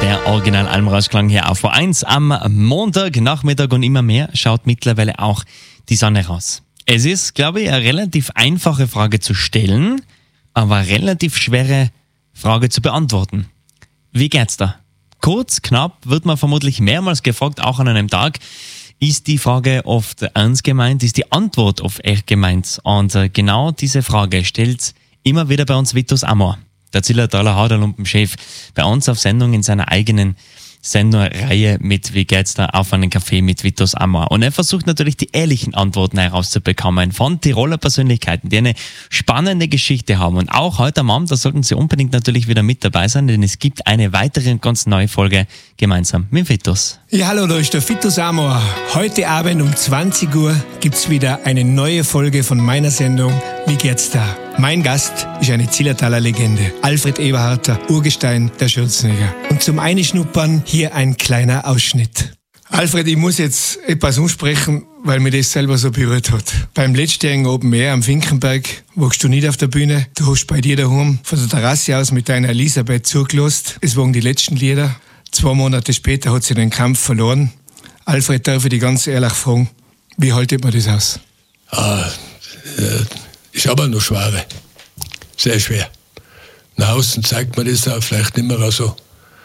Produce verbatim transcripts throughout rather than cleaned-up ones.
Der Original-Alm-Rausklang hier auf V eins am Montag, Nachmittag und immer mehr schaut mittlerweile auch die Sonne raus. Es ist, glaube ich, eine relativ einfache Frage zu stellen, aber eine relativ schwere Frage zu beantworten. Wie geht's da? Kurz, knapp, wird man vermutlich mehrmals gefragt, auch an einem Tag. Ist die Frage oft ernst gemeint? Ist die Antwort oft echt gemeint? Und äh, genau diese Frage stellt immer wieder bei uns Vitus Amor, der Zillertaler Haderlumpen-Chef, bei uns auf Sendung in seiner eigenen Sendungsreihe mit Wie geht's da auf einen Kaffee mit Vitus Amor. Und er versucht natürlich die ehrlichen Antworten herauszubekommen von Tiroler Persönlichkeiten, die eine spannende Geschichte haben. Und auch heute am Abend, da sollten Sie unbedingt natürlich wieder mit dabei sein, denn es gibt eine weitere und ganz neue Folge gemeinsam mit Vitus. Ja, hallo, da ist der Vitus Amor. Heute Abend um zwanzig Uhr gibt's wieder eine neue Folge von meiner Sendung Wie geht's da? Mein Gast ist eine Zillertaler Legende, Alfred Eberharter, Urgestein der Schürzenegger. Und zum Einschnuppern hier ein kleiner Ausschnitt. Alfred, ich muss jetzt etwas umsprechen, weil mir das selber so berührt hat. Beim letztjährigen Open Air am Finkenberg warst du nicht auf der Bühne. Du hast bei dir daheim von der Terrasse aus mit deiner Elisabeth zugelost. Es waren die letzten Lieder. Zwei Monate später hat sie den Kampf verloren. Alfred, darf ich dich ganz ehrlich fragen, wie haltet man das aus? Ah, äh, ist aber noch schwer. Sehr schwer. Nach außen zeigt man das auch vielleicht nicht mehr so.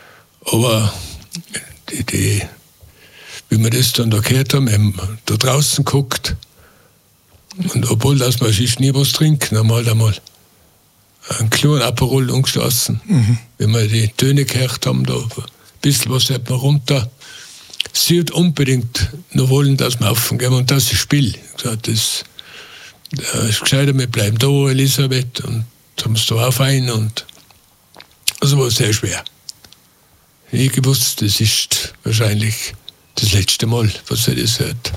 Aber die, die, wie wir das dann da gehört haben, haben da draußen geguckt. Und obwohl dass wir sonst nie was trinken, haben wir halt einmal einen kleinen Aperol angeschlossen. Mhm. Wenn wir die Töne gehört haben, da ein bisschen was hat man runter. Sie hat unbedingt noch wollen, dass wir aufgehen und das ist Spiel. Ich gesagt, das Da ist gescheiter, wir bleiben da, Elisabeth, und haben es da auf ein und das war sehr schwer. Ich gewusst, das ist wahrscheinlich das letzte Mal, was er das hört.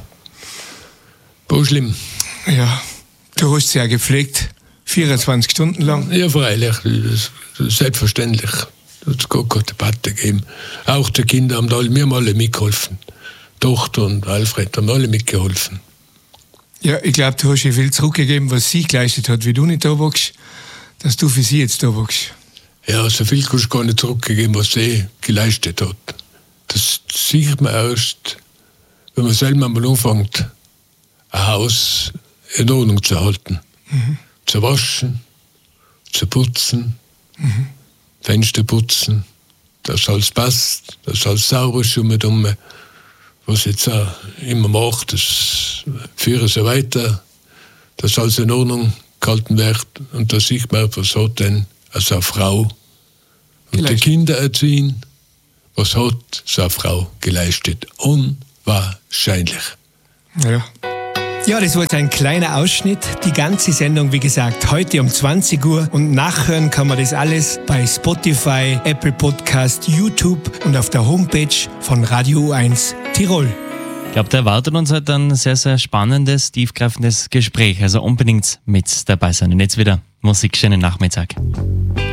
War schlimm. Ja, du hast sie ja gepflegt, vierundzwanzig Stunden lang. Ja, freilich, das, das ist selbstverständlich. Da hat es gar keine Debatte gegeben. Auch die Kinder haben alle, wir haben alle mitgeholfen. Die Tochter und Alfred haben alle mitgeholfen. Ja, ich glaube, du hast ihr viel zurückgegeben, was sie geleistet hat, wie du nicht da warst, dass du für sie jetzt da warst. Ja, so viel kannst du gar nicht zurückgegeben, was sie geleistet hat. Das sieht man erst, wenn man selber mal anfängt, ein Haus in Ordnung zu halten. Mhm. Zu waschen, zu putzen, mhm. Fenster putzen, dass alles passt, dass alles sauber ist um und um. Was jetzt auch immer macht, das führe so weiter, dass alles in Ordnung gehalten wird. Und da sieht man, was hat denn so eine Frau und geleistet. Die Kinder erziehen, was hat so eine Frau geleistet. Unwahrscheinlich. Ja. Ja, das war jetzt ein kleiner Ausschnitt. Die ganze Sendung, wie gesagt, heute um zwanzig Uhr. Und nachhören kann man das alles bei Spotify, Apple Podcast, YouTube und auf der Homepage von Radio U eins Tirol. Ich glaube, da erwartet uns halt ein sehr, sehr spannendes, tiefgreifendes Gespräch. Also unbedingt mit dabei sein. Und jetzt wieder Musik, schönen Nachmittag.